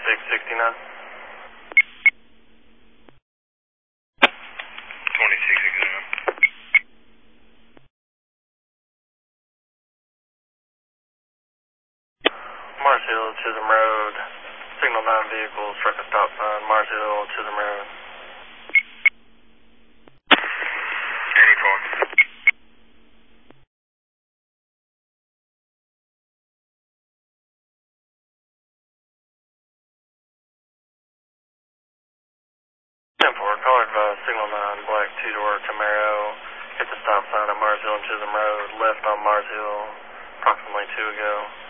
2669. 2669. Mars Hill, Chisholm Road. Signal 9 vehicles, struck a stop sign. Mars Hill, Chisholm Road. 84. Caller advised, Signal 9, black two-door Camaro. Hit the stop sign at Mars Hill and Chisholm Road. Left on Mars Hill approximately 2 ago.